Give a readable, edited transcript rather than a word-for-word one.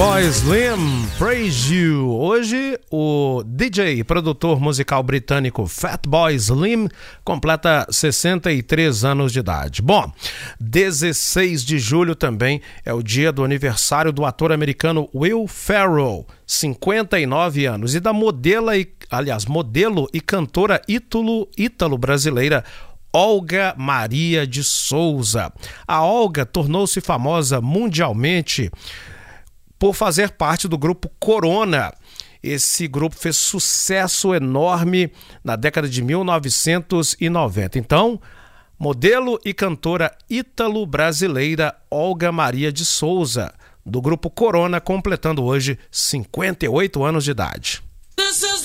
Fatboy Slim, Praise You. Hoje, o DJ e produtor musical britânico Fatboy Slim completa 63 anos de idade. Bom, 16 de julho também é o dia do aniversário do ator americano Will Ferrell, 59 anos, e da modelo e cantora ítalo-brasileira Olga Maria de Souza. A Olga tornou-se famosa mundialmente por fazer parte do grupo Corona. Esse grupo fez sucesso enorme na década de 1990. Então, modelo e cantora ítalo-brasileira Olga Maria de Souza, do grupo Corona, completando hoje 58 anos de idade.